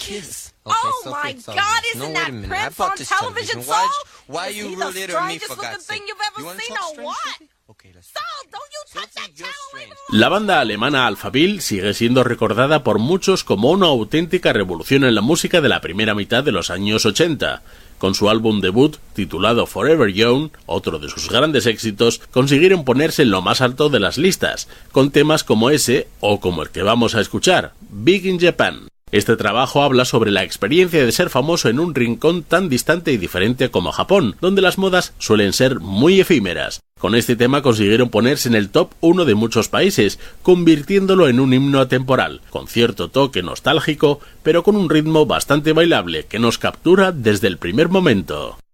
Kiss. Oh my God, isn't that Prince on television, Saul? Why Is you he rule the it on me, strangest for looking God's thing sake? you've ever You wanna seen talk or strange what? to me? Okay, let's Saul, don't you touch that you're channel strange. anymore. La banda alemana Alphaville sigue siendo recordada por muchos como una auténtica revolución en la música de la primera mitad de los años 80. Con su álbum debut, titulado Forever Young, otro de sus grandes éxitos, consiguieron ponerse en lo más alto de las listas, con temas como ese o como el que vamos a escuchar, Big in Japan. Este trabajo habla sobre la experiencia de ser famoso en un rincón tan distante y diferente como Japón, donde las modas suelen ser muy efímeras. Con este tema consiguieron ponerse en el top 1 de muchos países, convirtiéndolo en un himno atemporal, con cierto toque nostálgico, pero con un ritmo bastante bailable que nos captura desde el primer momento.